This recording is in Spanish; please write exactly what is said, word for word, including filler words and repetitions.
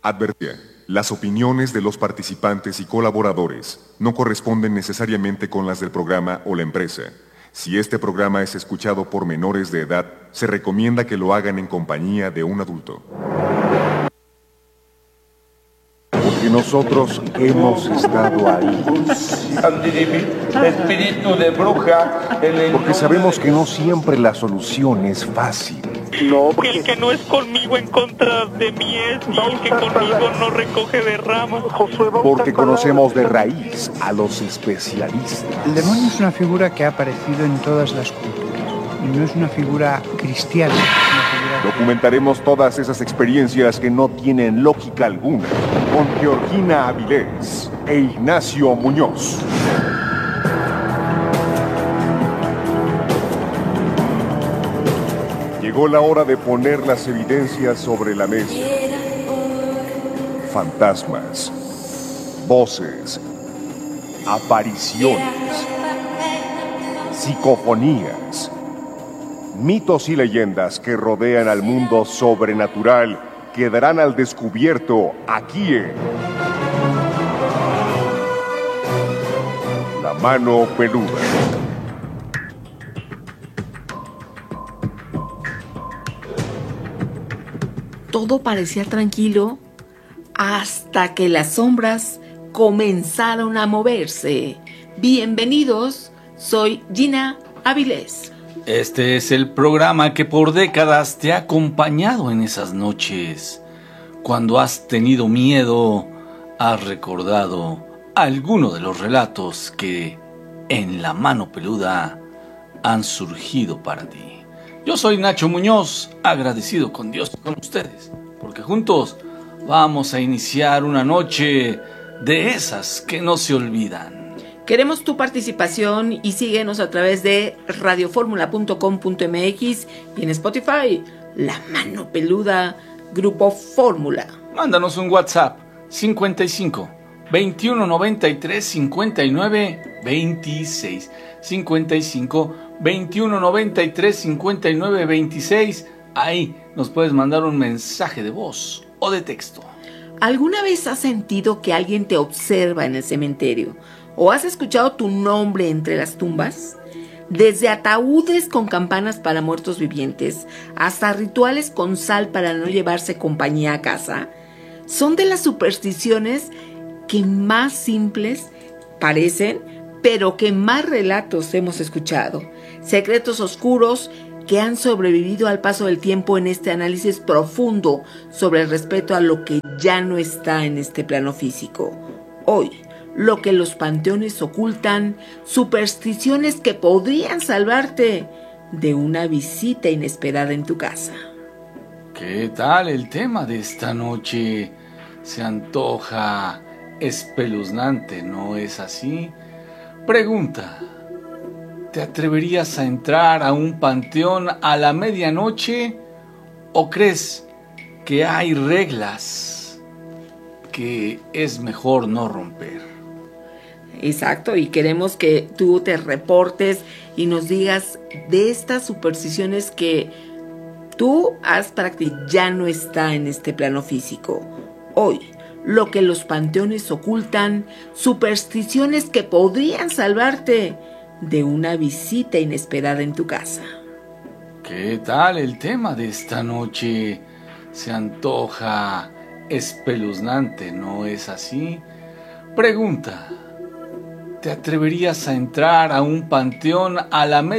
Advertía. Las opiniones de los participantes y colaboradores no corresponden necesariamente con las del programa o la empresa. Si este programa es escuchado por menores de edad, se recomienda que lo hagan en compañía de un adulto. Porque nosotros hemos estado ahí. Espíritu de bruja. Porque sabemos que no siempre la solución es fácil. No, el que no es conmigo en contra de mí es, y el que conmigo no recoge de ramas. Porque conocemos de raíz a los especialistas. El demonio es una figura que ha aparecido en todas las culturas y no es una figura cristiana. Es una figura Documentaremos todas esas experiencias que no tienen lógica alguna con Georgina Avilés e Ignacio Muñoz. Llegó la hora de poner las evidencias sobre la mesa. Fantasmas, voces, apariciones, psicofonías, mitos y leyendas que rodean al mundo sobrenatural quedarán al descubierto aquí en La Mano Peluda. Todo parecía tranquilo hasta que las sombras comenzaron a moverse. Bienvenidos, soy Gina Avilés. Este es el programa que por décadas te ha acompañado en esas noches. Cuando has tenido miedo, has recordado alguno de los relatos que en La Mano Peluda han surgido para ti. Yo soy Nacho Muñoz, agradecido con Dios y con ustedes, porque juntos vamos a iniciar una noche de esas que no se olvidan. Queremos tu participación y síguenos a través de radio fórmula punto com punto m x y en Spotify, La Mano Peluda, Grupo Fórmula. Mándanos un WhatsApp cincuenta y cinco, veintiuno noventa y tres, cincuenta y nueve, veintiséis. cincuenta y cinco, veintiuno noventa y tres, cincuenta y nueve, veintiséis. Ahí nos puedes mandar un mensaje de voz o de texto. ¿Alguna vez has sentido que alguien te observa en el cementerio? ¿O has escuchado tu nombre entre las tumbas? Desde ataúdes con campanas para muertos vivientes hasta rituales con sal para no llevarse compañía a casa, son de las supersticiones que más simples parecen, pero que más relatos hemos escuchado. Secretos oscuros que han sobrevivido al paso del tiempo en este análisis profundo sobre el respeto a lo que ya no está en este plano físico. Hoy, lo que los panteones ocultan, supersticiones que podrían salvarte de una visita inesperada en tu casa. ¿Qué tal el tema de esta noche? Se antoja espeluznante, ¿no es así? Pregunta: ¿te atreverías a entrar a un panteón a la medianoche o crees que hay reglas que es mejor no romper? Exacto, y queremos que tú te reportes y nos digas de estas supersticiones que tú has practicado, ya no está en este plano físico. Hoy, lo que los panteones ocultan, supersticiones que podrían salvarte de una visita inesperada en tu casa. ¿Qué tal el tema de esta noche? Se antoja espeluznante, ¿no es así? Pregunta: ¿te atreverías a entrar a un panteón a la medianoche?